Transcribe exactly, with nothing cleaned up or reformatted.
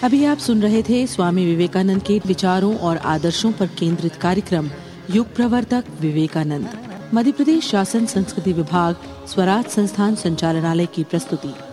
अभी आप सुन रहे थे स्वामी विवेकानंद के विचारों और आदर्शों पर केंद्रित कार्यक्रम युग प्रवर्तक विवेकानंद। मध्य प्रदेश शासन संस्कृति विभाग, स्वराज संस्थान संचालनालय की प्रस्तुति।